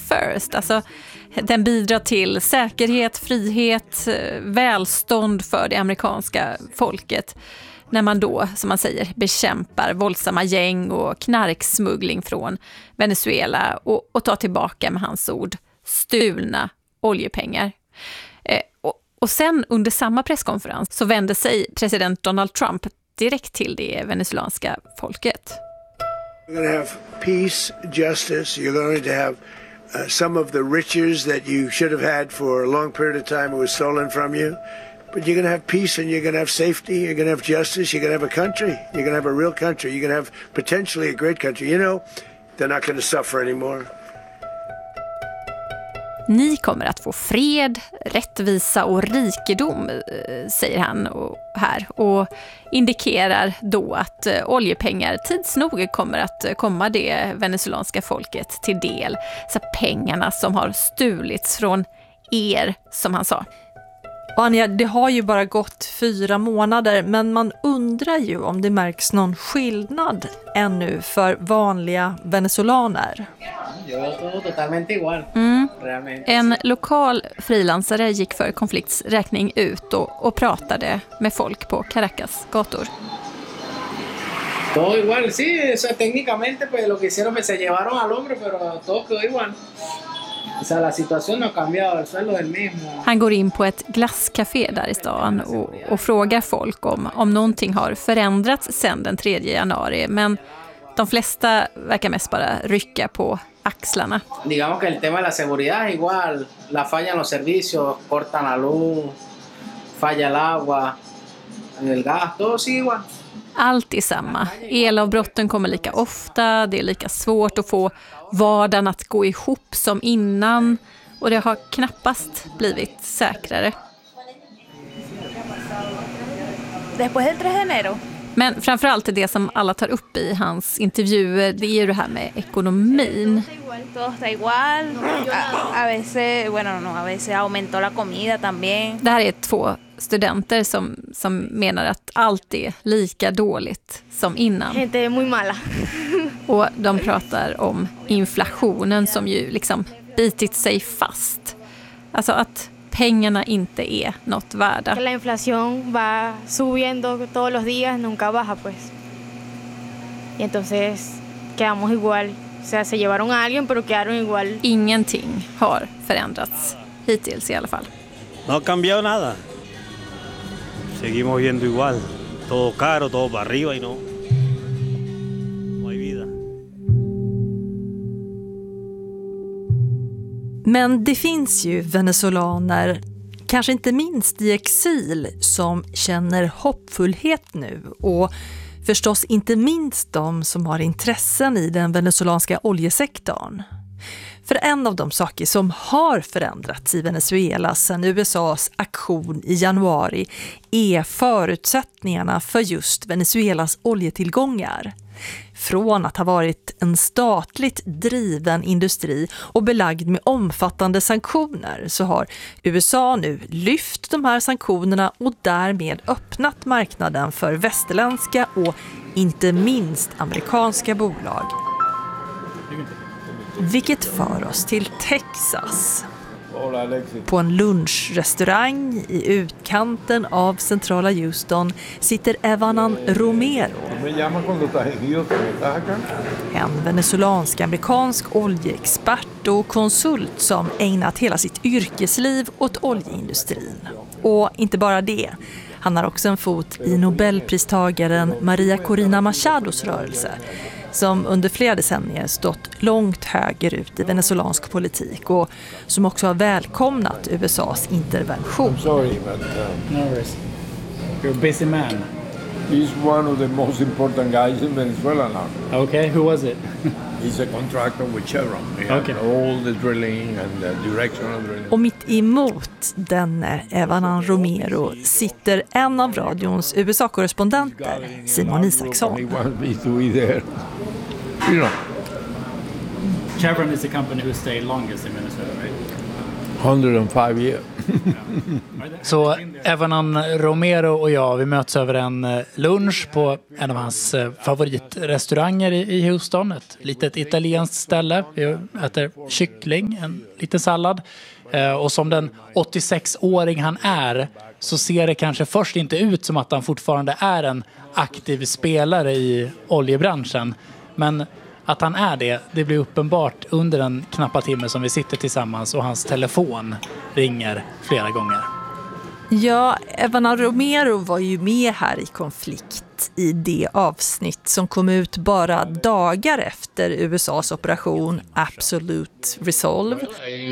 first. Alltså, den bidrar till säkerhet, frihet, välstånd för det amerikanska folket. När man då, som man säger, bekämpar våldsamma gäng och knarksmuggling från Venezuela och tar tillbaka, med hans ord, stulna oljepengar. Och sen under samma presskonferens så vände sig president Donald Trump direkt till det venezuelanska folket. You're going to have peace, justice. You're going to have some of the riches that you should have had for a long period of time. It was stolen from you. But you're going to have peace and you're going to have safety. You're going to have justice. You're going to have a country. You're going to have a real country. You're going to have potentially a great country. You know, they're not going to suffer anymore. Ni kommer att få fred, rättvisa och rikedom, säger han och indikerar då att oljepengar tids nog kommer att komma det venezuelanska folket till del. Så pengarna som har stulits från er, som han sa. Och Anja, det har ju bara gått 4 månader, men man undrar ju om det märks någon skillnad ännu för vanliga venezolaner. En lokal frilansare gick för konflikts räkning ut och pratade med folk på Caracas gator. Todo igual, sí, eso técnicamente pues lo que hicieron pues se llevaron al hombre, pero todo quedó igual. O sea, la situación no ha cambiado, el sueldo es el mismo. Han går in på ett glasscafé där i stan och frågar folk om någonting har förändrats sedan den 3 januari, men de flesta verkar mest bara rycka på axlarna. Digamos que el tema de la seguridad es igual, la falla en los servicios, cortan la luz, falla el agua, el gas, todo sigue igual. Allt är samma. Elavbrotten kommer lika ofta, det är lika svårt att få vardagen att gå ihop som innan, och det har knappast blivit säkrare. Después del 3 de enero. Men framförallt det som alla tar upp i hans intervjuer, det är ju det här med ekonomin. Todo está igual. A veces aumentó la comida también. Det här är 2 studenter som menar att allt är lika dåligt som innan. Gente är muy mala. Och de pratar om inflationen som ju liksom bitit sig fast. Alltså att pengarna inte är något värda. La inflación va subiendo todos los días, nunca baja pues. Y entonces quedamos igual. O sea, se llevaron a alguien pero quedaron igual. Ingenting har förändrats hittills i alla fall. No ha cambiado nada. Seguimos viendo igual. Todo caro, todo para arriba y no hay vida. Men det finns ju venezolaner, kanske inte minst i exil, som känner hoppfullhet nu, och förstås inte minst de som har intressen i den venezuelanska oljesektorn. För en av de saker som har förändrats i Venezuela sedan USAs aktion i januari är förutsättningarna för just Venezuelas oljetillgångar. Från att ha varit en statligt driven industri och belagd med omfattande sanktioner så har USA nu lyft de här sanktionerna och därmed öppnat marknaden för västerländska och inte minst amerikanska bolag. Vilket för oss till Texas. På en lunchrestaurang i utkanten av centrala Houston sitter Evanan Romero. En venezuelansk-amerikansk oljeexpert och konsult som ägnat hela sitt yrkesliv åt oljeindustrin. Och inte bara det. Han har också en fot i Nobelpristagaren Maria Corina Machados rörelse, som under flera decennier stått långt högerut i venezuelansk politik och som också har välkomnat USAs intervention. I'm sorry, but no worries. You're a busy man. he's one of the most important guys in Venezuela now. Okay, who was it? He's a contractor with Chevron. Okay. All the drilling and the direction of drilling. Och mitt emot denne Evanan Romero sitter en av radions USA-korrespondenter, Simon Isaksson. He wants me to be there. You know. Chevron is the company who stayed longest in Venezuela, right? 105 years. Så Evan Romero och jag, vi möts över en lunch på en av hans favoritrestauranger i Houston. Ett litet italienskt ställe. Vi äter kyckling, en liten sallad. Och som den 86-åring han är så ser det kanske först inte ut som att han fortfarande är en aktiv spelare i oljebranschen. Men att han är det blir uppenbart under den knappa timme som vi sitter tillsammans och hans telefon ringer flera gånger. Ja, Evan Romero var ju med här i Konflikt i det avsnitt som kom ut bara dagar efter USAs operation Absolute Resolve.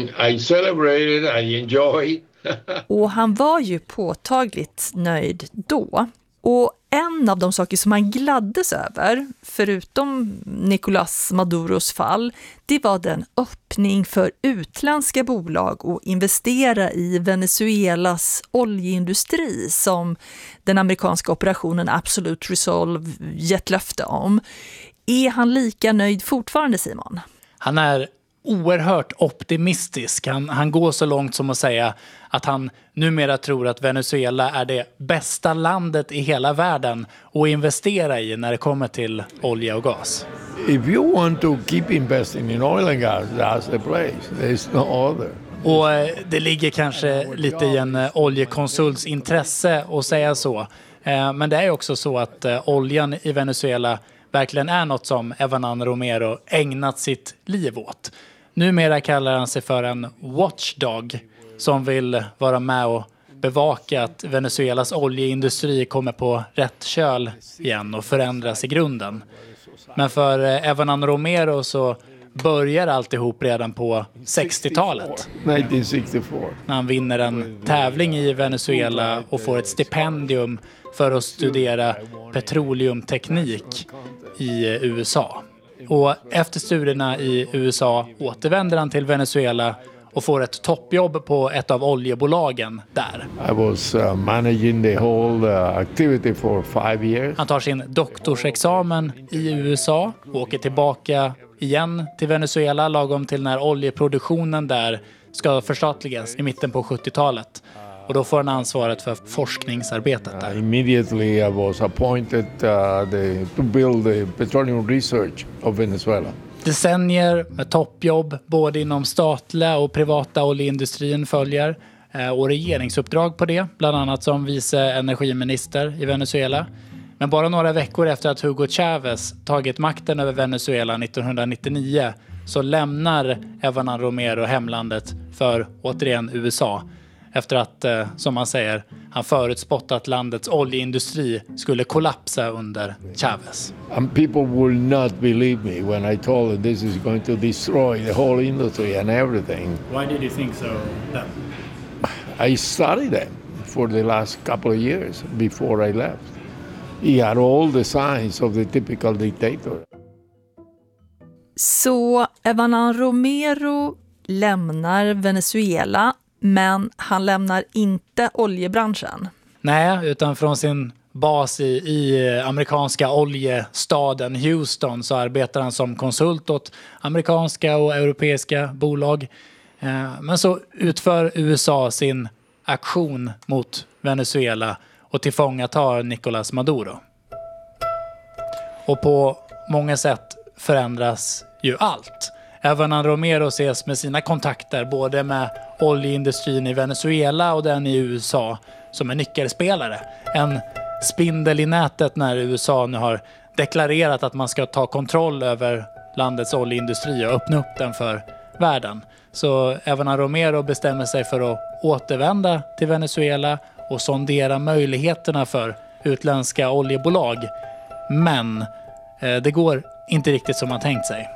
I celebrated, I enjoyed. Och han var ju påtagligt nöjd då. Och en av de saker som han gladdes över, förutom Nicolás Maduros fall, det var den öppning för utländska bolag att investera i Venezuelas oljeindustri som den amerikanska operationen Absolute Resolve gett löfte om. Är han lika nöjd fortfarande, Simon? Han är oerhört optimistisk. Han går så långt som att säga att han numera tror att Venezuela är det bästa landet i hela världen att investera i när det kommer till olja och gas. If you want to keep investing in oil and gas, that's the place. There's no other. Och det ligger kanske lite i en oljekonsults intresse att säga så. Men det är också så att oljan i Venezuela verkligen är något som Evan Romero ägnat sitt liv åt. Numera kallar han sig för en watchdog som vill vara med och bevaka att Venezuelas oljeindustri kommer på rätt köl igen och förändras i grunden. Men för Evan Romero så börjar alltihop redan på 60-talet. 1964. När han vinner en tävling i Venezuela och får ett stipendium för att studera petroleumteknik i USA. Och efter studierna i USA återvänder han till Venezuela och får ett toppjobb på ett av oljebolagen där. I was managing the whole activity for 5 years. Han tar sin doktorsexamen i USA och åker tillbaka igen till Venezuela lagom till när oljeproduktionen där ska förstatligas i mitten på 70-talet. Och då får han ansvaret för forskningsarbetet där. Immediately I was appointed to build the petroleum research of Venezuela. Decennier med toppjobb både inom statliga och privata oljeindustrin följer. Och regeringsuppdrag på det, bland annat som vice energiminister i Venezuela. Men bara några veckor efter att Hugo Chávez tagit makten över Venezuela 1999 så lämnar Evan Romero hemlandet för återigen USA. Efter att, som man säger, han förutspått att landets oljeindustri skulle kollapsa under Chávez. And people will not believe me when I told them this is going to destroy the whole industry and everything. Why did you think so then? I studied them for the last couple of years before I left. He had all the signs of the typical dictator. Så Evan Romero lämnar Venezuela, men han lämnar inte oljebranschen. Nej, utan från sin bas i amerikanska oljestaden Houston så arbetar han som konsult åt amerikanska och europeiska bolag. Men så utför USA sin aktion mot Venezuela och tillfångatar Nicolás Maduro. Och på många sätt förändras ju allt. Evan Romero ses med sina kontakter både med oljeindustrin i Venezuela och den i USA som en nyckelspelare. En spindel i nätet när USA nu har deklarerat att man ska ta kontroll över landets oljeindustri och öppna upp den för världen. Så Evan Romero bestämmer sig för att återvända till Venezuela och sondera möjligheterna för utländska oljebolag. Men det går inte riktigt som man tänkt sig.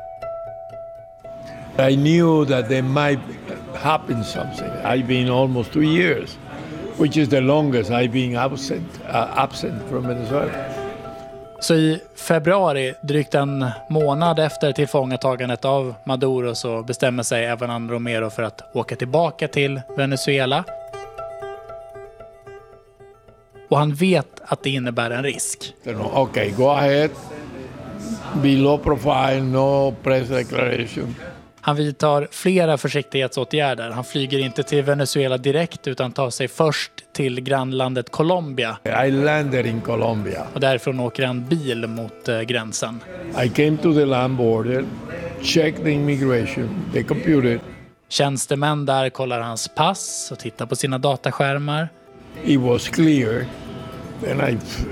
I knew that there might happen something. I've been almost 2 years, which is the longest I've been absent from Venezuela. Så i februari, drygt en månad efter tillfångatagandet av Maduro, så bestämmer sig Evan Romero för att åka tillbaka till Venezuela. Och han vet att det innebär en risk. Okay, go ahead. Be low profile, no press declaration. Han vidtar flera försiktighetsåtgärder. Han flyger inte till Venezuela direkt utan tar sig först till grannlandet Colombia. I landed in Colombia. Och därifrån åker han bil mot gränsen. I came to the land border, checked the immigration, they computed. Tjänstemän där kollar hans pass och tittar på sina dataskärmar. It was clear, and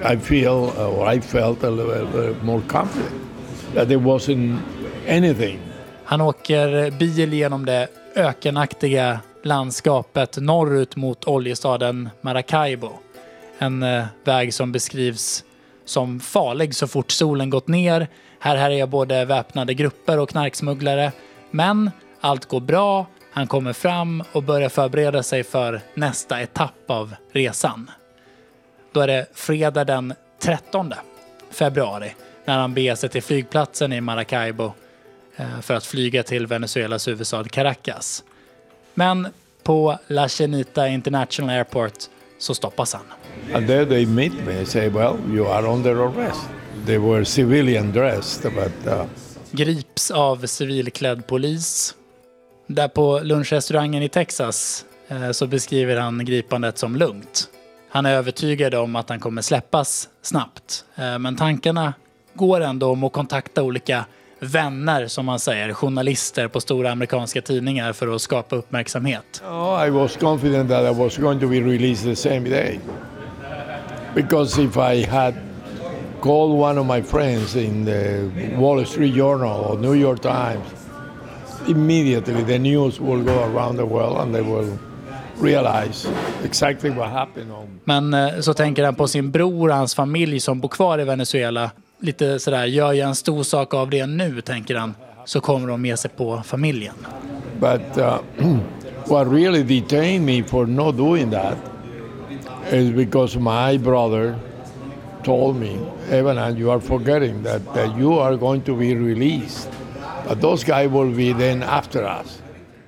I felt a little more confident that there wasn't anything. Han åker bil genom det ökenaktiga landskapet norrut mot oljestaden Maracaibo. En väg som beskrivs som farlig så fort solen gått ner. Här är både väpnade grupper och knarksmugglare. Men allt går bra. Han kommer fram och börjar förbereda sig för nästa etapp av resan. Då är det fredag den 13 februari när han beger sig till flygplatsen i Maracaibo för att flyga till Venezuelas huvudstad Caracas. Men på La Chinita International Airport så stoppas han. And there they meet me and say, well, you are under arrest. They were civilian dressed, but... Grips av civilklädd polis. Där på lunchrestaurangen i Texas så beskriver han gripandet som lugnt. Han är övertygad om att han kommer släppas snabbt. Men tankarna går ändå om att kontakta olika vänner, som man säger, journalister på stora amerikanska tidningar för att skapa uppmärksamhet. Oh, I was confident that I was going to be released the same day. Because if I had called one of my friends in the Wall Street Journal or New York Times, immediately the news will go around the world and they will realize exactly what happened. Men så tänker han på sin bror och hans familj som bor kvar i Venezuela. Lite sådär, gör jag en stor sak av det nu, tänker han, så kommer de med sig på familjen. But what really detained me for not doing that is because my brother told me, Evan, you are forgetting that you are going to be released. But those guys will be then after us.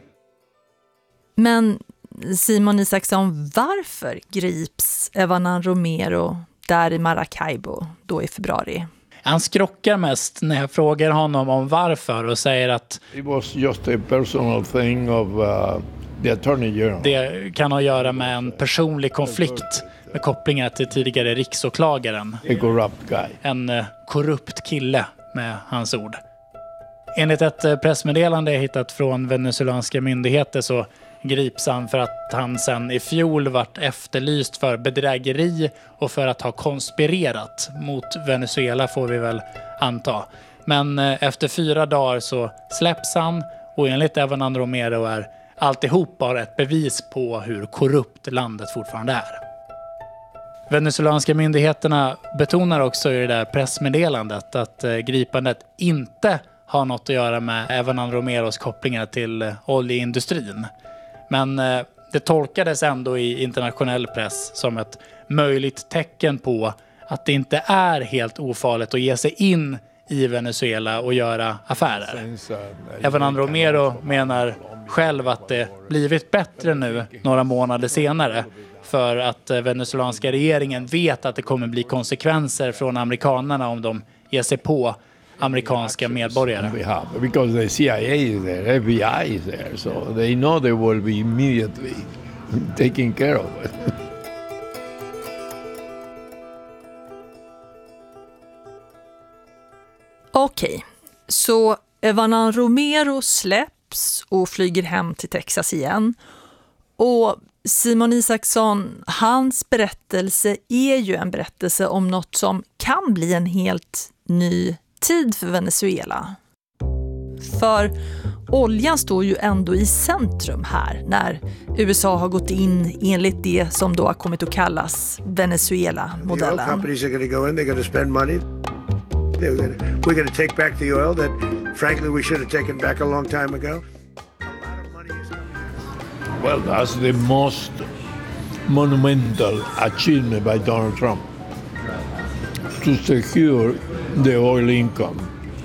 Men Simon Isaksson, varför grips Evan Romero där i Maracaibo då i februari? Han skrockar mest när jag frågar honom om varför och säger att it was just a personal thing of the attorney general. Det kan ha att göra med en personlig konflikt med kopplingar till tidigare riksåklagaren. A corrupt guy. En korrupt kille med hans ord. Enligt ett pressmeddelande jag hittat från venezuelanska myndigheter så grips han för att han sen i fjol vart efterlyst för bedrägeri och för att ha konspirerat mot Venezuela, får vi väl anta. Men efter 4 dagar så släpps han, och enligt Evan Romero är alltihop bara ett bevis på hur korrupt landet fortfarande är. Venezuelanska myndigheterna betonar också i det där pressmeddelandet att gripandet inte har något att göra med Evan Romeros kopplingar till oljeindustrin. Men det tolkades ändå i internationell press som ett möjligt tecken på att det inte är helt ofarligt att ge sig in i Venezuela och göra affärer. Evan Romero menar själv att det blivit bättre nu några månader senare, för att venezuelanska regeringen vet att det kommer bli konsekvenser från amerikanerna om de ger sig på amerikanska medborgare. Because the CIA is there, FBI is there, so they know they will be immediately taking care of it. Okej, så Evan Romero släpps och flyger hem till Texas igen. Och Simon Isaksson, hans berättelse är ju en berättelse om något som kan bli en helt ny tid för Venezuela. För oljan står ju ändå i centrum här när USA har gått in enligt det som då har kommit att kallas Venezuela-modellen. The oil companies are going to go in, they're going to spend money. We're going to take back the oil that frankly we should have taken back a long time ago. Well, that's the most monumental achievement by Donald Trump to secure the oil income.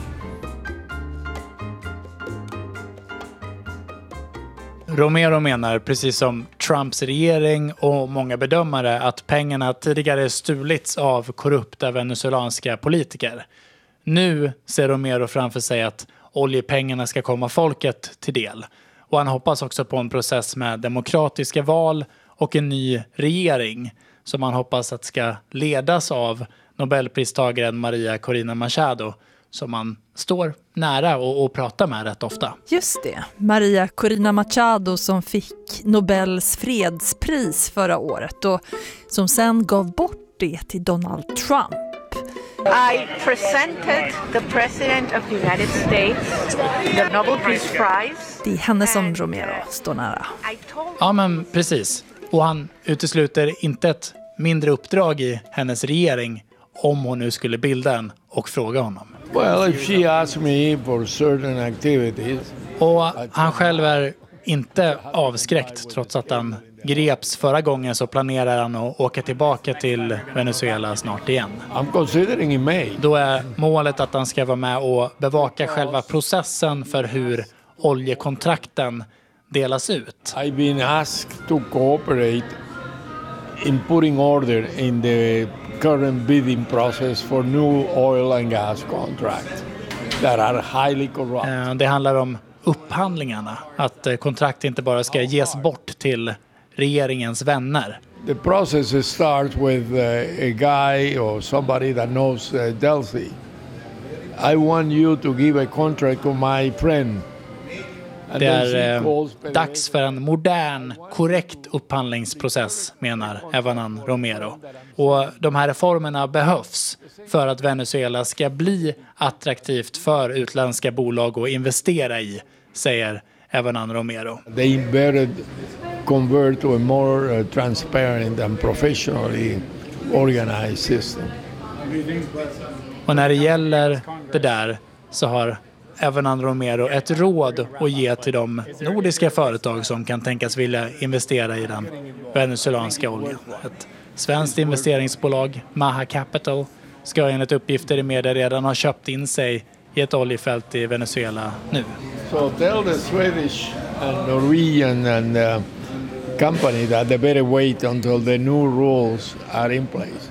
Romero menar, precis som Trumps regering och många bedömare, att pengarna tidigare stulits av korrupta venezuelanska politiker. Nu ser Romero framför sig att oljepengarna ska komma folket till del. Och han hoppas också på en process med demokratiska val och en ny regering som han hoppas att ska ledas av Nobelpristagaren Maria Corina Machado, som man står nära och pratar med rätt ofta. Just det, Maria Corina Machado som fick Nobels fredspris förra året och som sen gav bort det till Donald Trump. I presented the President of the United States the Nobel Peace Prize. Det är henne som Romero står nära. Ja, men precis. Och han utesluter inte ett mindre uppdrag i hennes regering om hon nu skulle bilda en och fråga honom. Well, if she asks me for certain activities. Och han själv är inte avskräckt trots att han greps förra gången, så planerar han att åka tillbaka till Venezuela snart igen. I'm considering in May. Då är målet att han ska vara med och bevaka själva processen för hur oljekontrakten delas ut. I've been asked to cooperate in putting order in the current bidding process for new oil and gas contracts that are highly corrupt. Det handlar om upphandlingarna, att kontrakt inte bara ska ges bort till regeringens vänner. The process starts with a guy or somebody that knows Delphi. I want you to give a contract to my friend. Det är dags för en modern, korrekt upphandlingsprocess, menar Evanan Romero. Och de här reformerna behövs för att Venezuela ska bli attraktivt för utländska bolag att investera i, säger Evanan Romero. They better convert to a more transparent and professionally organized system. Och när det gäller det där så har Evanan Romero ett råd att ge till de nordiska företag som kan tänkas vilja investera i den venezuelanska oljan. Ett svenskt investeringsbolag, Maha Capital, ska enligt uppgifter i media redan ha köpt in sig i ett oljefält i Venezuela nu. So tell the Swedish and Norwegian and company that they better wait until the new rules are in place.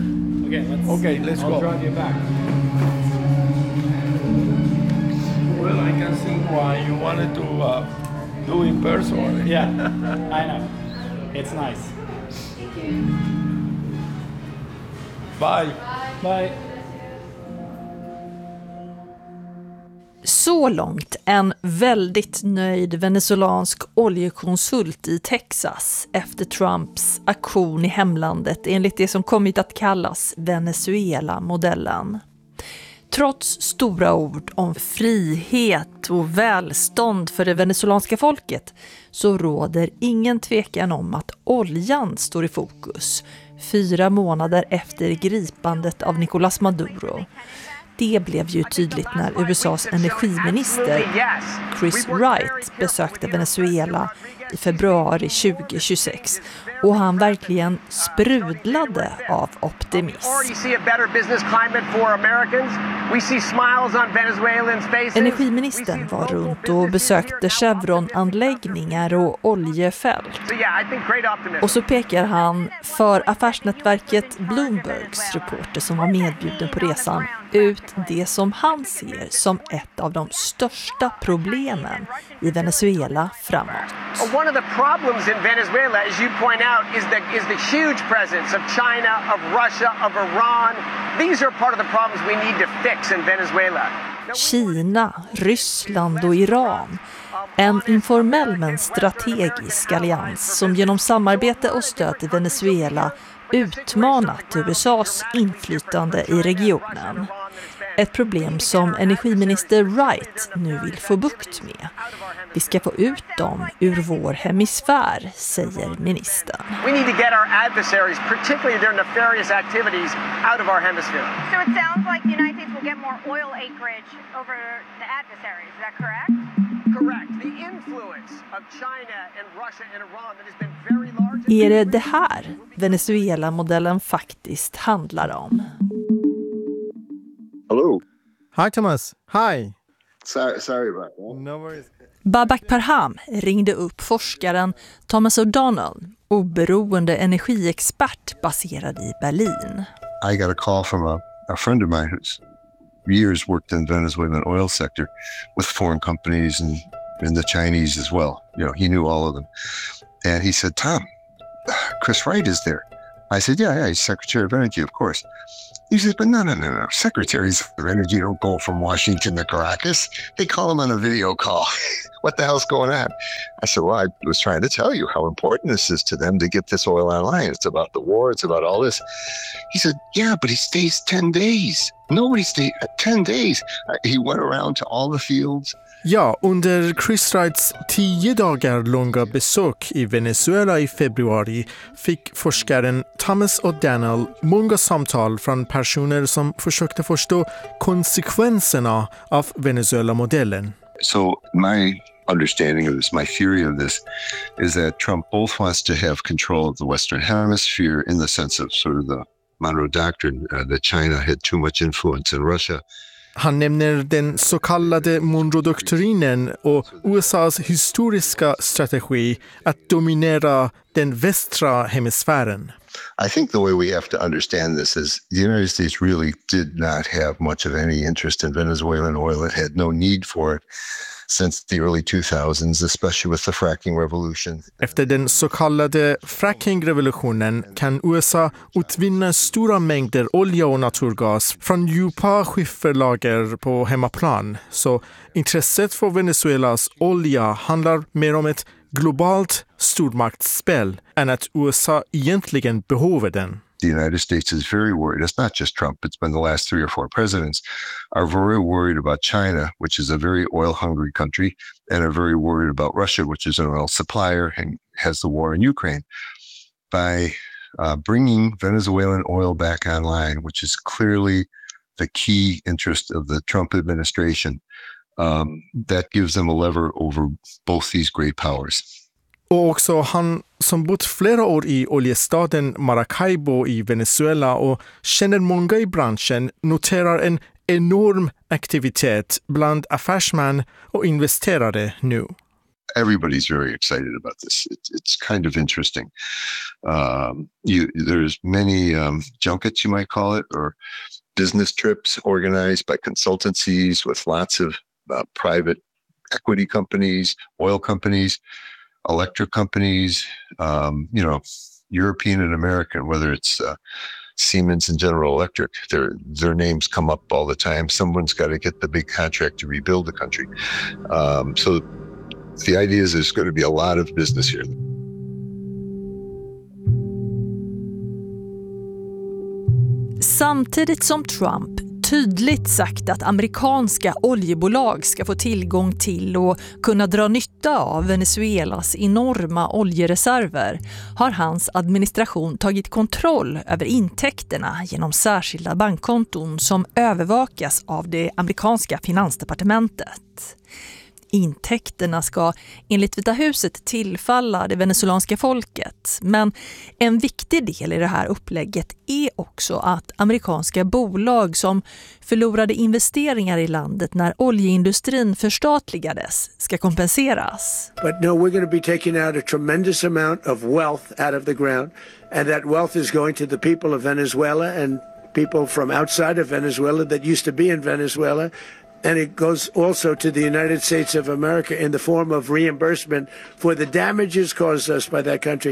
Okay, let's go. Drive you back. Well, I can see why you wanted to do it personally. Yeah, I know. It's nice. Bye. Bye. Så långt en väldigt nöjd venezuelansk oljekonsult i Texas efter Trumps aktion i hemlandet enligt det som kommit att kallas Venezuela-modellen. Trots stora ord om frihet och välstånd för det venezuelanska folket så råder ingen tvekan om att oljan står i fokus 4 månader efter gripandet av Nicolás Maduro. Det blev ju tydligt när USAs energiminister Chris Wright besökte Venezuela i februari 2026 och han verkligen sprudlade av optimism. Energiministern var runt och besökte Chevron-anläggningar och oljefält. Och så pekar han för affärsnätverket Bloombergs reporter som var medbjuden på resan ut det som han ser som ett av de största problemen i Venezuela framåt. One of the problems in Venezuela, as you point out, is the huge presence of China, of Russia, of Iran. These are part of the problems we need to fix in Venezuela. Kina, Ryssland och Iran. En informell men strategisk allians som genom samarbete och stöd till Venezuela utmanat USAs inflytande i regionen. Ett problem som energiminister Wright nu vill få bukt med. Vi ska få ut dem ur vår hemisfär, säger ministern. We need to get our adversaries, particularly their nefarious activities, out of our hemisphere. So it sounds like the United States will get more oil acreage over the adversaries. Is that correct? Correct. The influence of China and Russia and Iran that has been very large. Är det här Venezuela-modellen faktiskt handlar om? Hello. Hi Thomas. Hi. Sorry about that. No worries. Babak Parham ringde upp forskaren Thomas O'Donnell, oberoende energiexpert baserad i Berlin. I got a call from a friend of mine who's years worked in the Venezuelan oil sector with foreign companies and the Chinese as well. You know, he knew all of them. And he said, Tom, Chris Wright is there. I said, yeah, he's Secretary of Energy, of course. He said, but no. Secretaries of Energy don't go from Washington to Caracas. They call them on a video call. What the hell's going on? I said, well, I was trying to tell you how important this is to them to get this oil online. It's about the war. It's about all this. He said, yeah, but he stays 10 days. Nobody stays 10 days. He went around to all the fields. Ja, under Chris Wrights 10 dagar långa besök i Venezuela i februari fick forskaren Thomas O'Donnell många samtal från personer som försökte förstå konsekvenserna av Venezuela-modellen. So my understanding of this, my theory of this, is that Trump both wants to have control of the Western Hemisphere in the sense of sort of the Monroe Doctrine, that China had too much influence in Russia. Han nämner den så kallade Monroe-doktrinen och USAs historiska strategi att dominera den västra hemisfären. I think the way we have to understand this is the United States really did not have much of any interest in Venezuelan oil. It had no need for it since the early 2000s, especially with the fracking revolution. Efter den så kallade fracking-revolutionen kan USA utvinna stora mängder olja och naturgas från djupa skifferlager på hemmaplan. Så intresset för Venezuelas olja handlar mer om ett globalt stormaktsspel än att USA egentligen behöver den. The United States is very worried. It's not just Trump. It's been the last 3 or 4 presidents are very worried about China, which is a very oil-hungry country, and are very worried about Russia, which is an oil supplier and has the war in Ukraine. By bringing Venezuelan oil back online, which is clearly the key interest of the Trump administration, that gives them a lever over both these great powers. Och också han som bott flera år i oljestaden Maracaibo i Venezuela och känner många i branschen noterar en enorm aktivitet bland affärsmän och investerare nu. Everybody's very excited about this. It's kind of interesting. There's many junkets, you might call it, or business trips organized by consultancies with lots of private equity companies, oil companies, electric companies, European and American, whether it's Siemens and General Electric, their names come up all the time. Someone's got to get the big contract to rebuild the country. So the idea is there's going to be a lot of business here. Samtidigt som Trump tydligt sagt att amerikanska oljebolag ska få tillgång till och kunna dra nytta av Venezuelas enorma oljereserver har hans administration tagit kontroll över intäkterna genom särskilda bankkonton som övervakas av det amerikanska finansdepartementet. Intäkterna ska enligt Vita huset tillfalla det venezuelanska folket, men en viktig del i det här upplägget är också att amerikanska bolag som förlorade investeringar i landet när oljeindustrin förstatligades ska kompenseras. But no, we're going to be taking out a tremendous amount of wealth out of the ground, and that wealth is going to the people of Venezuela and people from outside of Venezuela that used to be in Venezuela. And it goes also to the United States of America in the form of reimbursement for the damages caused us by that country.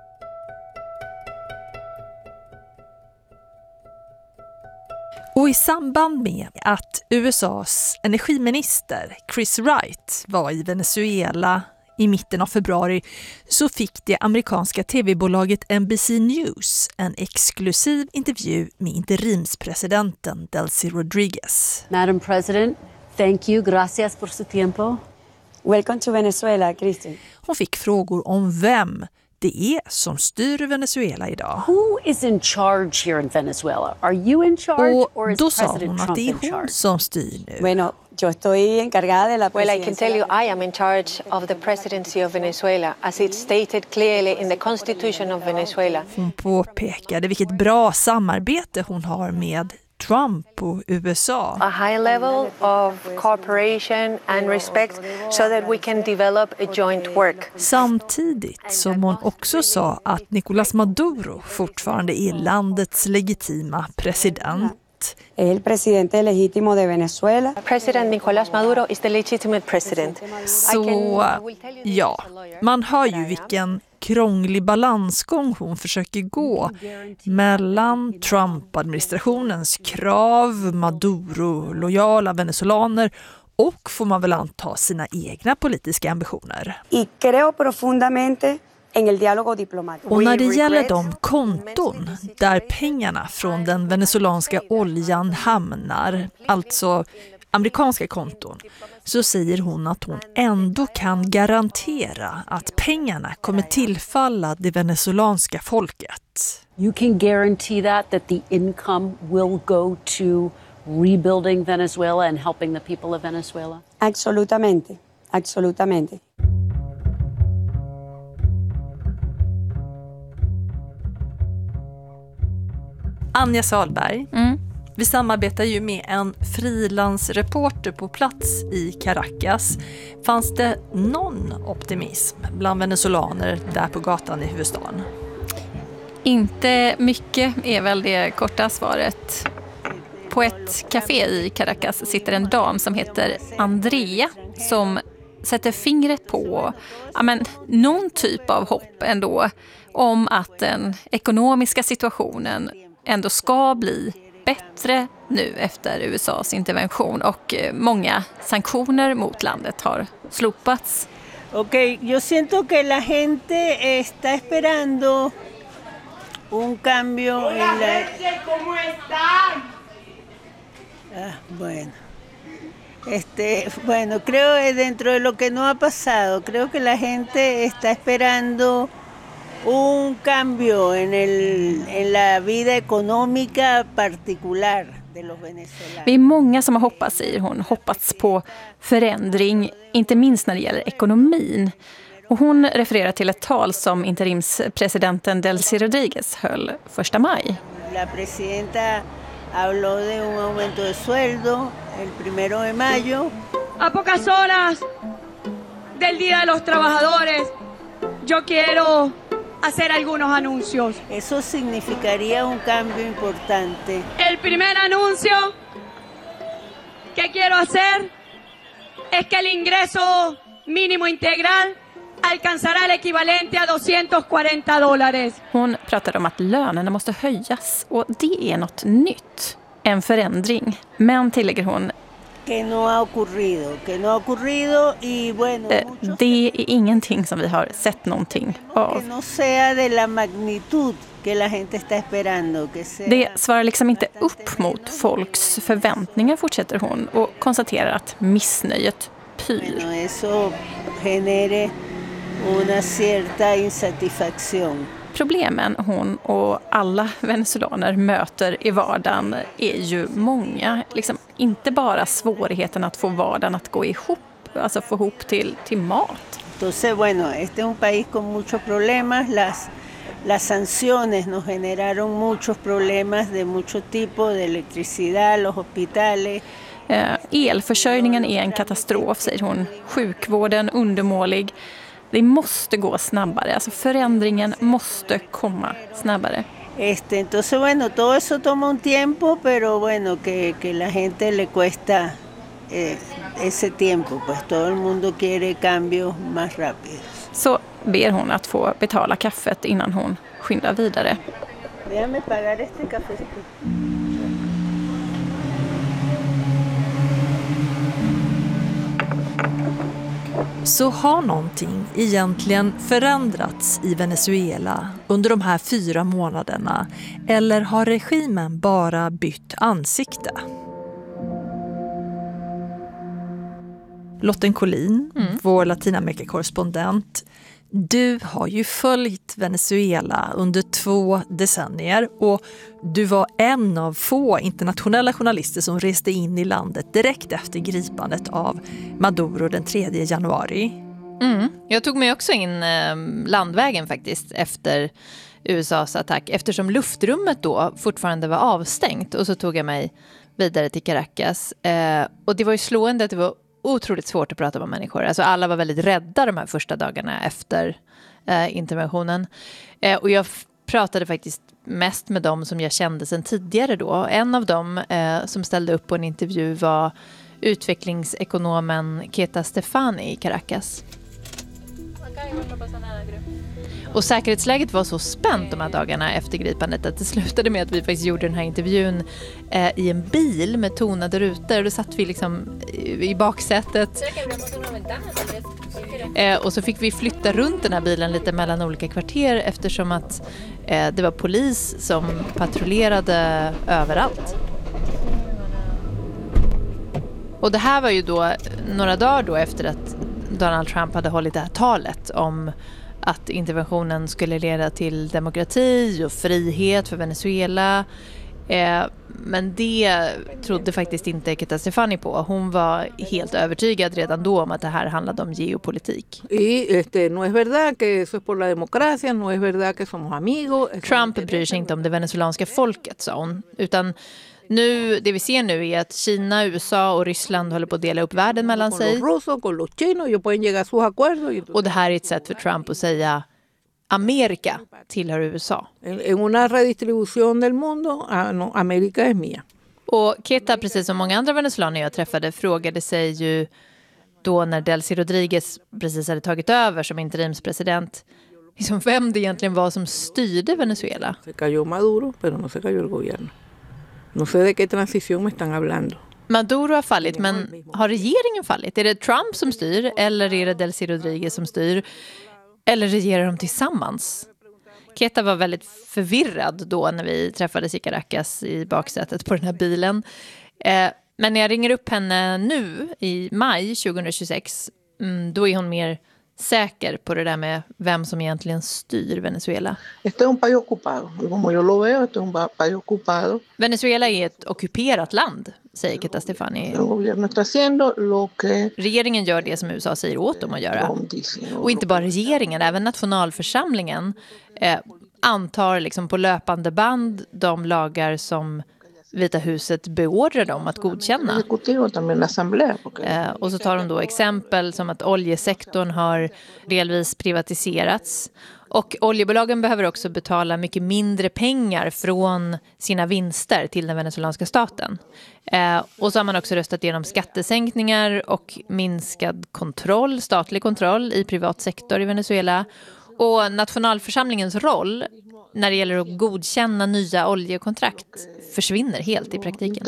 Och i samband med att USAs energiminister Chris Wright var i Venezuela i mitten av februari så fick det amerikanska tv-bolaget NBC News en exklusiv intervju med interimspresidenten Delcy Rodriguez. Madam President, thank you. Gracias por su tiempo. Welcome to Venezuela, Kristen. Hon fick frågor om vem det är som styr Venezuela idag. Who is in charge here in Venezuela? Are you in charge or is då sa President hon att Trump det in är hon charge? som styr nu. Bueno, yo estoy encargada de la Well, I can tell you I am in charge of the presidency of Venezuela, as it's stated clearly in the constitution of Venezuela. Hon påpekade vilket bra samarbete hon har med Trump och USA. A high level of cooperation and respect so that we can develop a joint work. Samtidigt som hon också sa att Nicolás Maduro fortfarande är landets legitima president. El presidente legítimo de Venezuela. President Nicolás Maduro is the legitimate president. Så ja, man hör ju vilken krånglig balansgång hon försöker gå mellan Trump-administrationens krav, Maduro-lojala venezolaner och, får man väl anta, sina egna politiska ambitioner. Y creo profundamente en el diálogo diplomático. Och när det gäller de konton där pengarna från den venezolanska oljan hamnar, alltså amerikanska konton, så säger hon att hon ändå kan garantera att pengarna kommer tillfalla det venezolanska folket. You can guarantee that the income will go to rebuilding Venezuela and helping the people of Venezuela? Absolutamente, absolutamente. Anja Salberg, vi samarbetar ju med en frilansreporter på plats i Caracas. Fanns det någon optimism bland venezolaner där på gatan i huvudstaden? Inte mycket är väl det korta svaret. På ett café i Caracas sitter en dam som heter Andrea som sätter fingret på någon typ av hopp ändå om att den ekonomiska situationen ändå ska bli bättre nu efter USAs intervention och många sanktioner mot landet har slopats. Okej, yo siento que la gente está esperando un cambio en la... ¿Cómo están? Bueno, creo que dentro de lo que no ha pasado, creo que la gente está esperando un cambio en la vida económica particular de los venezolanos. Vi är många som har hoppats, säger hon, hoppats på förändring, inte minst när det gäller ekonomin. Och hon refererar till ett tal som interimspresidenten Delcy Rodríguez höll 1 maj. La presidenta habló de un aumento de sueldo el 1 de mayo. A pocas horas del Día de los Trabajadores, yo quiero hacer algunos anuncios. Eso significaría un cambio importante. El primer anuncio que quiero hacer es que el ingreso mínimo integral alcanzará el equivalente a $240. Hon pratar om att lönerna måste höjas och det är något nytt, en förändring. Men tillägger hon, que no ha ocurrido y bueno, det är ingenting som vi har sett någonting av. Que no sea de la magnitud que la gente está esperando, que sea... Det svarar liksom inte upp mot folks förväntningar, fortsätter hon, och konstaterar att missnöjet pyr. Bueno, eso genere una cierta insatisfacción. Problemen hon och alla venezolaner möter i vardagen är ju många. Liksom inte bara svårigheten att få vardagen att gå ihop, alltså få ihop till mat. Entonces, bueno, este es un país con muchos problemas. Las sanciones nos generaron muchos problemas de mucho tipo, de electricidad, los hospitales. Elförsörjningen är en katastrof, säger hon. Sjukvården undermålig. Det måste gå snabbare, alltså förändringen måste komma snabbare. Entonces, bueno, todo eso toma un tiempo, pero bueno, que la gente le cuesta ese tiempo, pues todo el mundo quiere cambios más rápidos. Så ber hon att få betala kaffet innan hon skyndar vidare. Déjame pagar este cafecito. Så har någonting egentligen förändrats i Venezuela under de här 4 månaderna, eller har regimen bara bytt ansikte? Lotten Collin, vår Latinamerika-korrespondent, du har ju följt Venezuela under 2 decennier och du var en av få internationella journalister som reste in i landet direkt efter gripandet av Maduro den 3 januari. Jag tog mig också in landvägen faktiskt efter USAs attack, eftersom luftrummet då fortfarande var avstängt, och så tog jag mig vidare till Caracas. Och det var ju slående att det var otroligt svårt att prata med människor. Alltså alla var väldigt rädda de här första dagarna efter interventionen. Och jag pratade faktiskt mest med dem som jag kände sedan tidigare då. En av dem som ställde upp på en intervju var utvecklingsekonomen Keta Stefani i Caracas. Och säkerhetsläget var så spänt de här dagarna efter gripandet att det slutade med att vi faktiskt gjorde den här intervjun i en bil med tonade rutor. Och då satt vi liksom i baksätet. Och så fick vi flytta runt den här bilen lite mellan olika kvarter eftersom att det var polis som patrullerade överallt. Och det här var ju då några dagar då efter att Donald Trump hade hållit det här talet om att interventionen skulle leda till demokrati och frihet för Venezuela. Men det trodde faktiskt inte Keta Stefani på. Hon var helt övertygad redan då om att det här handlade om geopolitik. Trump bryr sig inte om det venezuelanska folket, sa hon. Utan det vi ser nu är att Kina, USA och Ryssland håller på att dela upp världen mellan sig. Och det här är ett sätt för Trump att säga Amerika tillhör USA. Och Keta, precis som många andra venezuelaner jag träffade, frågade sig ju då när Delcy Rodriguez precis hade tagit över som interimspresident, liksom vem det egentligen var som styrde Venezuela. Maduro har fallit, men har regeringen fallit? Är det Trump som styr eller är det Delcy Rodriguez som styr? Eller regerar de tillsammans? Keta var väldigt förvirrad då när vi träffades i Caracas i baksätet på den här bilen. Men när jag ringer upp henne nu i maj 2026, då är hon mer säker på det där med vem som egentligen styr Venezuela. Venezuela är ett ockuperat land, säger Keta Stefani. Regeringen gör det som USA säger åt dem att göra. Och inte bara regeringen, även nationalförsamlingen antar liksom på löpande band de lagar som Vita huset beordrar dem att godkänna. Och så tar de då exempel som att oljesektorn har delvis privatiserats. Och oljebolagen behöver också betala mycket mindre pengar från sina vinster till den venezuelanska staten. Och så har man också röstat igenom skattesänkningar och minskad kontroll, statlig kontroll i privat sektor i Venezuela. Och nationalförsamlingens roll när det gäller att godkänna nya oljekontrakt försvinner helt i praktiken.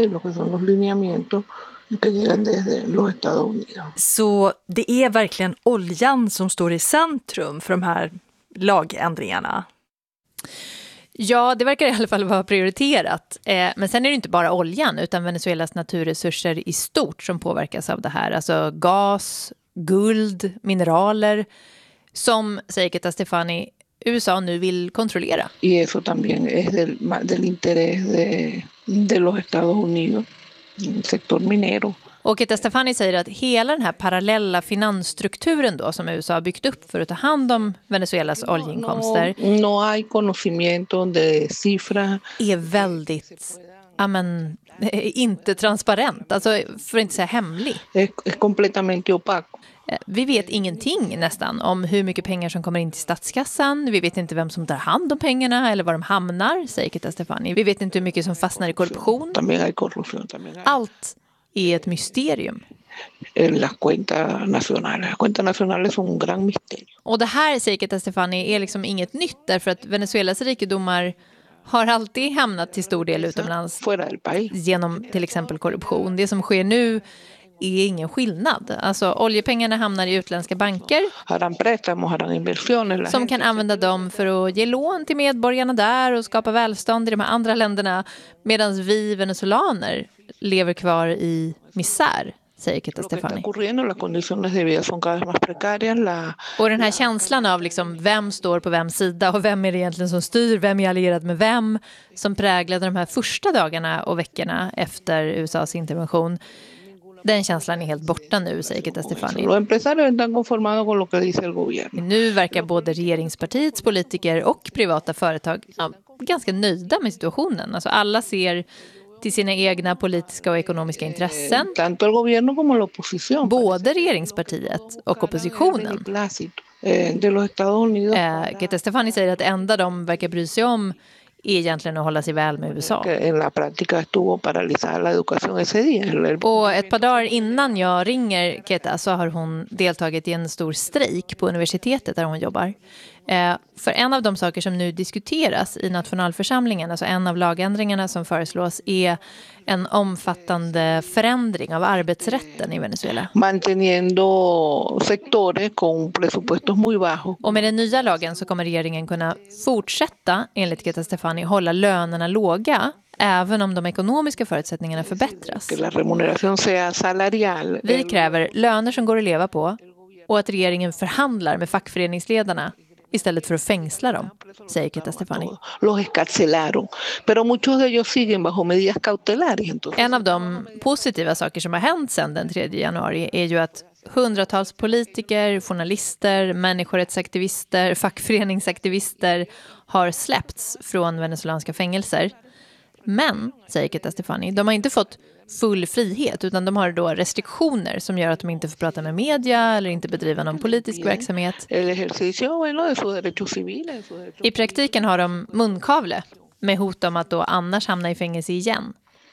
Så det är verkligen oljan som står i centrum för de här lagändringarna? Ja, det verkar i alla fall vara prioriterat. Men sen är det inte bara oljan utan Venezuelas naturresurser i stort som påverkas av det här. Alltså gas, guld, mineraler som, säger Keta Stefani, USA nu vill kontrollera. Y eso también es del interés de los Estados Unidos, el sector minero. Och Keta Stefani säger att hela den här parallella finansstrukturen då som USA har byggt upp för att ta hand om Venezuelas oljeinkomster no hay conocimiento de cifra. Är väldigt inte transparent, alltså för att inte säga hemlig. Es completamente opaco. Vi vet ingenting nästan om hur mycket pengar som kommer in till statskassan. Vi vet inte vem som tar hand om pengarna eller var de hamnar, säger Keta Stefani. Vi vet inte hur mycket som fastnar i korruption. Allt är ett mysterium. Las cuentas nacionales son un gran misterio. Och det här, säger Keta Stefani, är liksom inget nytt därför att Venezuelas rikedomar har alltid hamnat till stor del utomlands genom till exempel korruption. Det som sker nu är ingen skillnad. Alltså oljepengarna hamnar i utländska banker som kan använda dem för att ge lån till medborgarna där och skapa välstånd i de här andra länderna medan vi venezuelaner lever kvar i misär, säger Keta Stefani. Och den här känslan av liksom vem står på vems sida och vem är det egentligen som styr, vem är allierad med vem, som präglade de här första dagarna och veckorna efter USAs intervention. Den känslan är helt borta nu, säger Keta Stefani. Nu verkar både regeringspartiets politiker och privata företag ganska nöjda med situationen. Alltså alla ser till sina egna politiska och ekonomiska intressen. Både regeringspartiet och oppositionen. de los Estados Unidos. Kete Stefani säger att det enda de verkar bry sig om är egentligen att hålla sig väl med USA. En la práctica estuvo paralizada la educación ese día. Och ett par dagar innan jag ringer Keta så har hon deltagit i en stor strejk på universitetet där hon jobbar. För en av de saker som nu diskuteras i nationalförsamlingen, alltså en av lagändringarna som föreslås, är en omfattande förändring av arbetsrätten i Venezuela. Manteniendo sectores con presupuestos muy bajos. Och med den nya lagen så kommer regeringen kunna fortsätta, enligt Keta Stefani, hålla lönerna låga även om de ekonomiska förutsättningarna förbättras. Que la remuneración sea salarial. Vi kräver löner som går att leva på och att regeringen förhandlar med fackföreningsledarna istället för att fängsla dem, säger Keta Stefani. Los escarcelaron, pero muchos de ellos siguen bajo medidas cautelares. En av de positiva saker som har hänt sedan den 3 januari är ju att hundratals politiker, journalister, människorättsaktivister, fackföreningsaktivister har släppts från venezuelanska fängelser. Men, säger Keta Stefani, de har inte fått full frihet utan de har då restriktioner som gör att de inte får prata med media eller inte bedriva någon politisk verksamhet. I praktiken har de munkavle med hot om att då annars hamna i fängelse igen.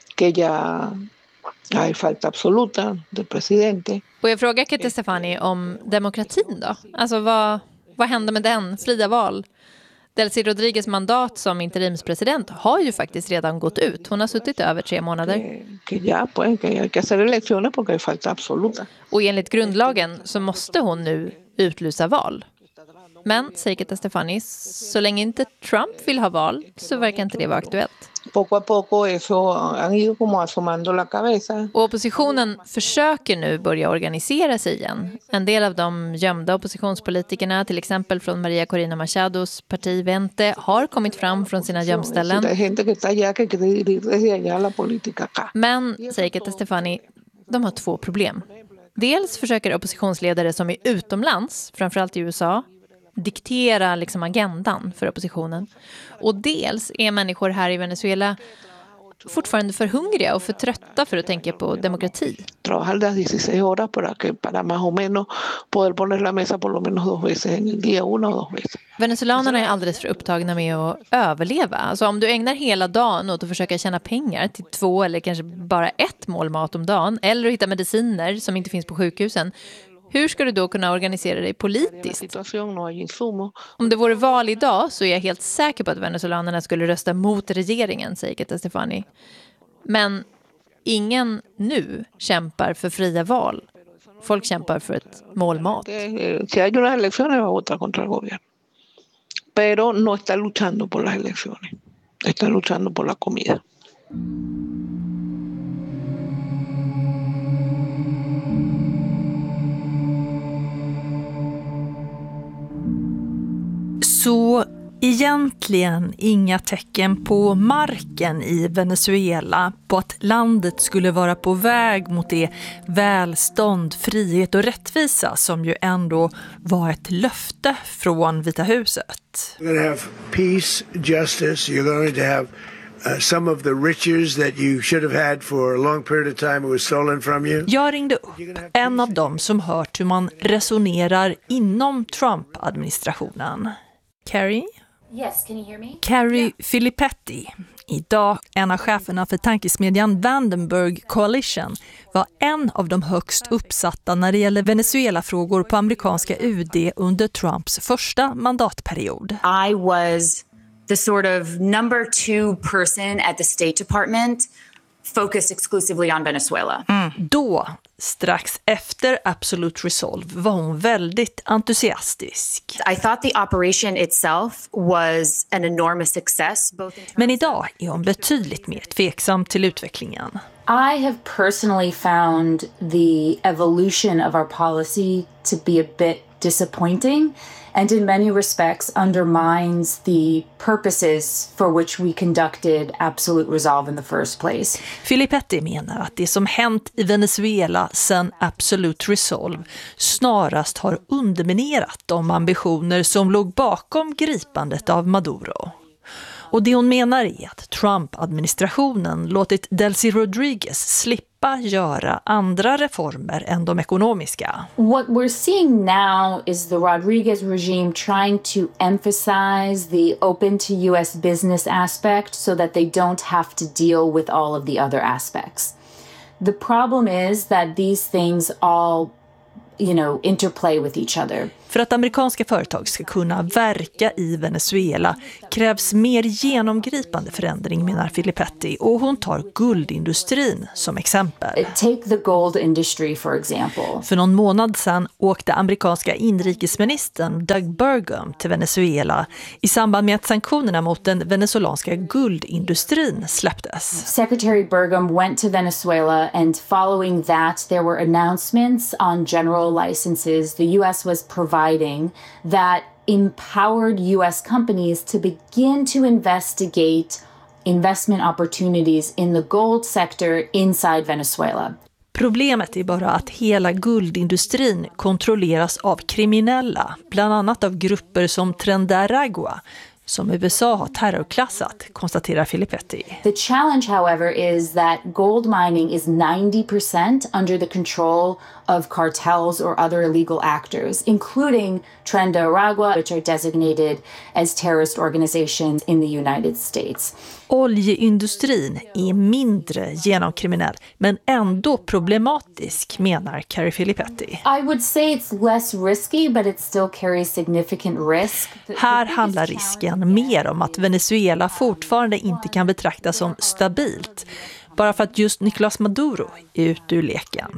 Och jag frågar Keta Stefani om demokratin då. Alltså vad händer med den? Fria val? Delcy Rodriguez mandat som interimspresident har ju faktiskt redan gått ut. Hon har suttit över 3 månader. Och enligt grundlagen så måste hon nu utlysa val. Men, säger Keta Stefani, så länge inte Trump vill ha val så verkar inte det vara aktuellt. Och oppositionen försöker nu börja organisera sig igen. En del av de gömda oppositionspolitikerna, till exempel från Maria Corina Machados parti Vente, har kommit fram från sina gömställen. Men, säger Keta Stefani, de har 2 problem. Dels försöker oppositionsledare som är utomlands, framförallt i USA, diktera liksom agendan för oppositionen. Och dels är människor här i Venezuela fortfarande för hungriga och för trötta för att tänka på demokrati. Venezuelanerna är alldeles för upptagna med att överleva. Alltså om du ägnar hela dagen åt att försöka tjäna pengar till 2 eller kanske bara 1 mål mat om dagen eller att hitta mediciner som inte finns på sjukhusen, hur ska du då kunna organisera dig politiskt? Om det vore val idag så är jag helt säker på att venezuelanerna skulle rösta mot regeringen, säger Keta Stefani. Men ingen nu kämpar för fria val. Folk kämpar för ett mål mat. Si hay unas elecciones va a votar contra el gobierno. Pero no está luchando por las elecciones. Está luchando por la comida. Så egentligen inga tecken på marken i Venezuela på att landet skulle vara på väg mot det välstånd, frihet och rättvisa som ju ändå var ett löfte från Vita huset. You're going to have peace, justice. You're going to have some of the riches that you should have had for a long period of time was stolen from you. Jag ringde upp en av dem som hört hur man resonerar inom Trump-administrationen. Carrie? Yes, can you hear me? Carrie Filippetti, idag en av cheferna för tankesmedjan Vandenberg Coalition, var en av de högst uppsatta när det gäller Venezuela-frågor på amerikanska UD under Trumps första mandatperiod. I was the sort of number 2 person at the State Department focused exclusively on Venezuela. Då, strax efter Absolute Resolve, var hon väldigt entusiastisk. I thought the operation itself was an enormous success. Men idag är hon betydligt mer tveksam till utvecklingen. I have personally found the evolution of our policy to be a bit disappointing and in many respects undermines the purposes for which we conducted Absolute Resolve in the first place. Filippetti menar att det som hänt i Venezuela sedan Absolute Resolve snarast har underminerat de ambitioner som låg bakom gripandet av Maduro. Och det hon menar är att Trump-administrationen låtit Delcy Rodriguez slippa slippa göra andra reformer än de ekonomiska. What we're seeing now is the Rodriguez regime trying to emphasize the open to US business aspect so that they don't have to deal with all of the other aspects. The problem is that these things all, interplay with each other. För att amerikanska företag ska kunna verka i Venezuela krävs mer genomgripande förändring, menar Filippetti, och hon tar guldindustrin som exempel. Take the gold industry for example. För någon månad sedan åkte amerikanska inrikesministern Doug Burgum till Venezuela i samband med att sanktionerna mot den venezuelanska guldindustrin släpptes. Secretary Burgum went to Venezuela and following that there were announcements on general licenses the US was providing that empowered US companies to begin to investigate investment opportunities in the gold sector inside Venezuela. Problemet är bara att hela guldindustrin kontrolleras av kriminella, bland annat av grupper som Tren de Aragua, som USA har terrorklassat, konstaterar Filippetti. The challenge, however, is that gold mining is 90% under the control of cartels or other illegal actors, including Tren de Aragua, which are designated as terrorist organizations in the United States. Oljeindustrin är mindre genomkriminell, men ändå problematisk, menar Carrie Filippetti. I would say it's less risky, but it still carries significant risk. Här handlar risken mer om att Venezuela fortfarande inte kan betraktas som stabilt, bara för att just Nicolás Maduro är ute ur leken.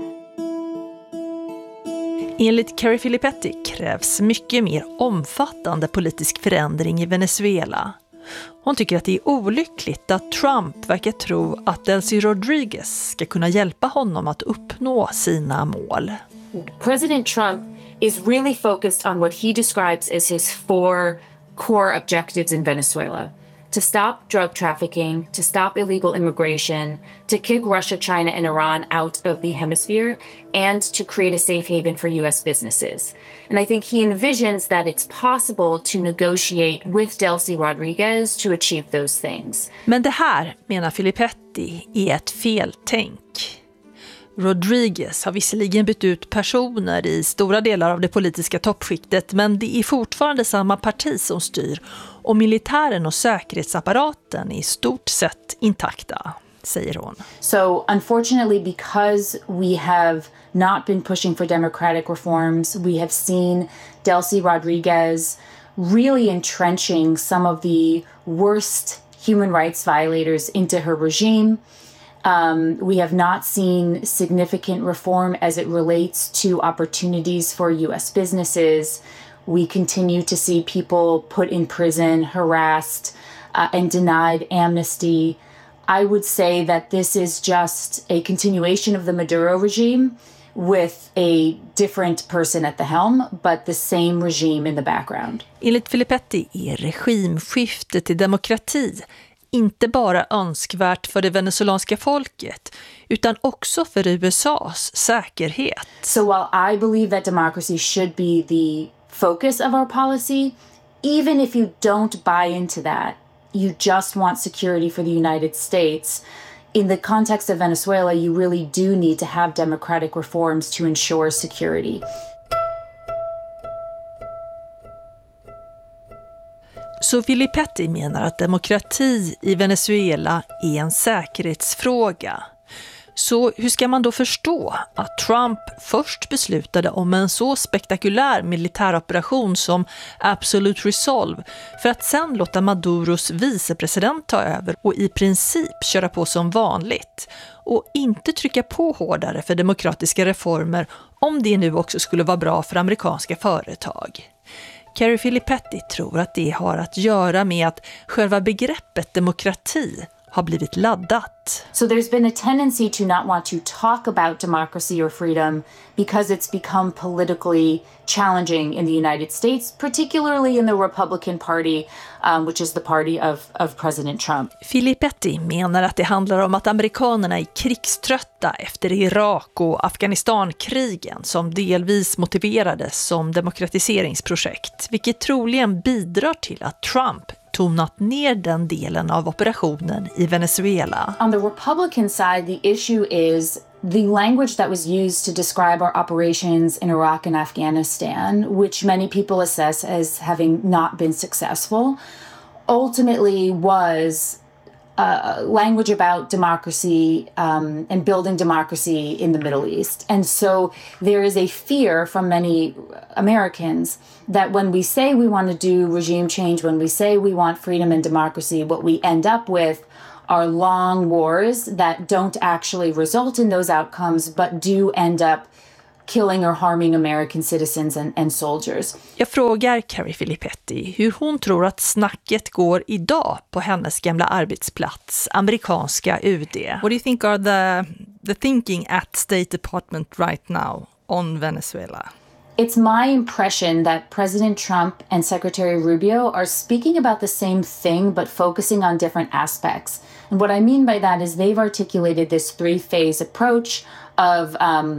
Enligt Carrie Filippetti krävs mycket mer omfattande politisk förändring i Venezuela. Hon tycker att det är olyckligt att Trump verkar tro att Delcy Rodriguez ska kunna hjälpa honom att uppnå sina mål. President Trump is really focused on what he describes as his 4 core objectives in Venezuela. To stop drug trafficking, to stop illegal immigration, to kick Russia, China, and Iran out of the hemisphere, and to create a safe haven for U.S. businesses. And I think he envisions that it's possible to negotiate with Delcy Rodriguez to achieve those things. Men det här, menar Filippetti, är ett feltänk. Rodriguez har visserligen bytt ut personer i stora delar av det politiska toppskiktet, men det är fortfarande samma parti som styr och militären och säkerhetsapparaten är i stort sett intakta, säger hon. So unfortunately, because we have not been pushing for democratic reforms, we have seen Delcy Rodriguez really entrenching some of the worst human rights violators into her regime. We have not seen significant reform as it relates to opportunities for U.S. businesses. We continue to see people put in prison, harassed, and denied amnesty. I would say that this is just a continuation of the Maduro regime with a different person at the helm, but the same regime in the background. Enligt Filippetti är regimskiftet till demokrati inte bara önskvärt för det venezuelanska folket, utan också för USAs säkerhet. So while I believe that democracy should be the focus of our policy, even if you don't buy into that, you just want security for the United States, in the context of Venezuela, you really do need to have democratic reforms to ensure security. Så Filippetti menar att demokrati i Venezuela är en säkerhetsfråga. Så hur ska man då förstå att Trump först beslutade om en så spektakulär militäroperation som Absolute Resolve för att sen låta Maduros vicepresident ta över och i princip köra på som vanligt och inte trycka på hårdare för demokratiska reformer om det nu också skulle vara bra för amerikanska företag? Carrie Filippetti tror att det har att göra med att själva begreppet demokrati har blivit laddat. So there's been a tendency to not want to talk about democracy or freedom because it's become politically challenging in the United States, particularly in the Republican Party, which is the party of President Trump. Filippetti menar att det handlar om att amerikanerna är krigströtta efter Irak- och Afghanistankrigen som delvis motiverades som demokratiseringsprojekt, vilket troligen bidrar till att Trump tonat ner den delen av operationen i Venezuela. On the Republican side, the issue is the language that was used to describe our operations in Iraq and Afghanistan, which many people assess as having not been successful, ultimately was language about democracy and building democracy in the Middle East. And so there is a fear from many Americans that when we say we want to do regime change, when we say we want freedom and democracy, what we end up with are long wars that don't actually result in those outcomes, but do end up killing or harming American citizens and soldiers. Jag frågar Carrie Filippetti hur hon tror att snacket går idag på hennes gamla arbetsplats, amerikanska UD. What do you think are the thinking at State Department right now on Venezuela? It's my impression that President Trump and Secretary Rubio are speaking about the same thing but focusing on different aspects. And what I mean by that is they've articulated this three-phase approach of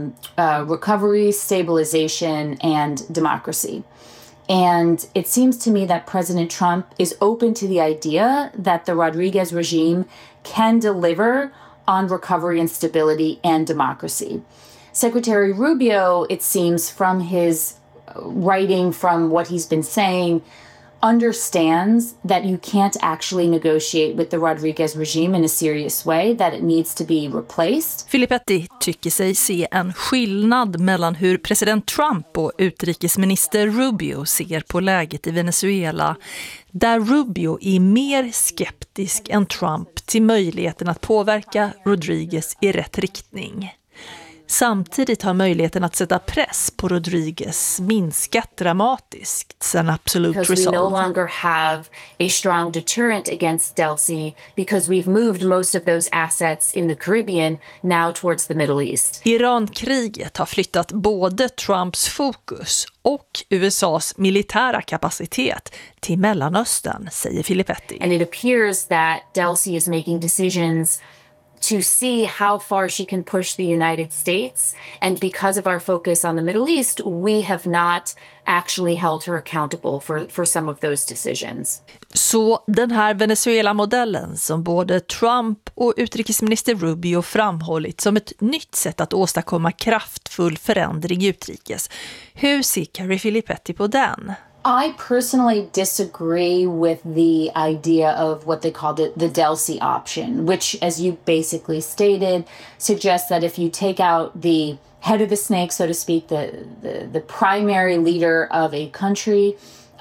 recovery, stabilization, and democracy. And it seems to me that President Trump is open to the idea that the Rodriguez regime can deliver on recovery and stability and democracy. Secretary Rubio, it seems from his writing, from what he's been saying, understands that you can't actually negotiate with the Rodriguez regime in a serious way, that it needs to be replaced. Filippetti tycker sig se en skillnad mellan hur president Trump och utrikesminister Rubio ser på läget i Venezuela, där Rubio är mer skeptisk än Trump till möjligheten att påverka Rodriguez i rätt riktning. Samtidigt har möjligheten att sätta press på Rodriguez minskat dramatiskt sen Absolute Resolve. Because we no longer have a strong deterrent against Delcy because we've moved most of those assets in the Caribbean now towards the Middle East. Irankriget har flyttat både Trumps fokus och USAs militära kapacitet till Mellanöstern, säger Filippetti. And it appears that Delcy is making decisions to see how far she can push the United States. And because of our focus on the Middle East, we have not actually held her accountable for some of those decisions. Så den här Venezuela-modellen som både Trump och utrikesminister Rubio framhållit som ett nytt sätt att åstadkomma kraftfull förändring utrikes. Hur ser Carrie Filippetti på den? I personally disagree with the idea of what they call the Delcy option, which, as you basically stated, suggests that if you take out the head of the snake, so to speak, the primary leader of a country,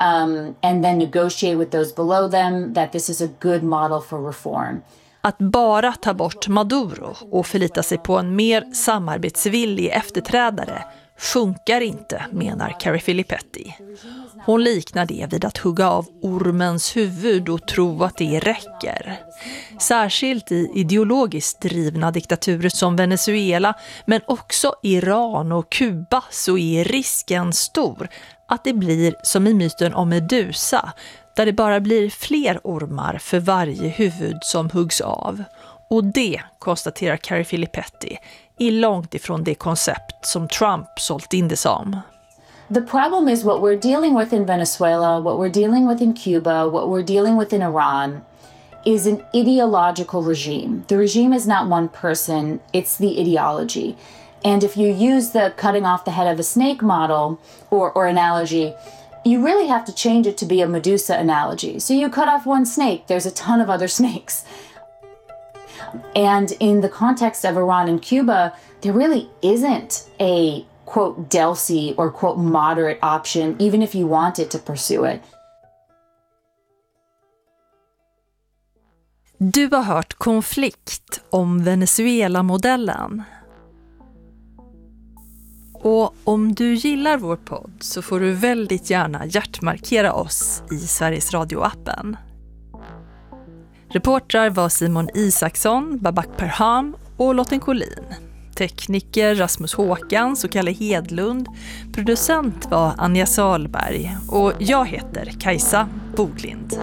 and then negotiate with those below them, that this is a good model for reform. Att bara ta bort Maduro och förlita sig på en mer samarbetsvillig efterträdare funkar inte, menar Carrie Filippetti. Hon liknar det vid att hugga av ormens huvud och tro att det räcker. Särskilt i ideologiskt drivna diktaturer som Venezuela, men också Iran och Kuba, så är risken stor att det blir som i myten om Medusa, där det bara blir fler ormar för varje huvud som huggs av. Och det, konstaterar Carrie Filippetti, är långt ifrån det koncept som Trump sålt in det som. The problem is what we're dealing with in Venezuela, what we're dealing with in Cuba, what we're dealing with in Iran is an ideological regime. The regime is not one person, it's the ideology. And if you use the cutting off the head of a snake model or analogy, you really have to change it to be a Medusa analogy. So you cut off one snake, there's a ton of other snakes. And in the context of Iran and Cuba, there really isn't a quote Delcy or quote moderate option, even if you wanted to pursue it. Du har hört Konflikt om Venezuela-modellen. Och om du gillar vår podd så får du väldigt gärna hjärtmarkera oss i Sveriges Radio-appen. Reportrar var Simon Isaksson, Babak Perham och Lotten Collin. Tekniker Rasmus Håkans och Kalle Hedlund. Producent var Anja Salberg och jag heter Kajsa Boglind.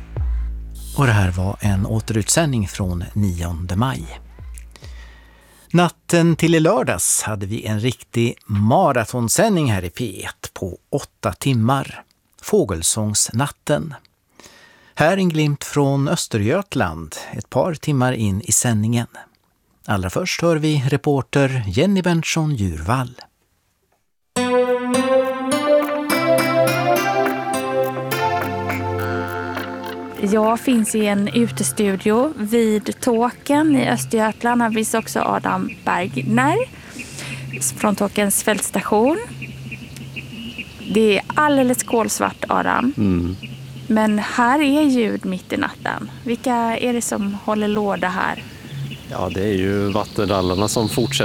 Och det här var en återutsändning från 9 maj. Natten till i lördags hade vi en riktig maratonsändning här i P1 på 8 timmar. Fågelsångsnatten. Här en glimt från Östergötland, ett par timmar in i sändningen. Allra först hör vi reporter Jenny Berntsson Djurvall. Jag finns i en utestudio vid Tåken i Östergötland. Här finns också Adam Bergner från Tåkens fältstation. Det är alldeles kolsvart, Adam. Men här är ljud mitt i natten. Vilka är det som håller låda här? Ja, det är ju vattenrallarna som fortsätter